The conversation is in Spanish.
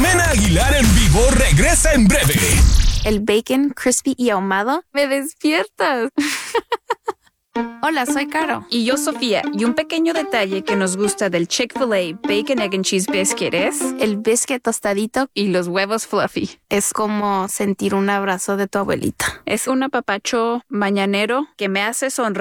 Jimena Aguilar en vivo regresa en breve. El bacon crispy y ahumado me despiertas. Hola, soy Caro. Y yo, Sofía. Y un pequeño detalle que nos gusta del Chick-fil-A Bacon, Egg and Cheese Biscuit es... El biscuit tostadito y los huevos fluffy. es como sentir un abrazo de tu abuelita. Es un apapacho mañanero que me hace sonreír.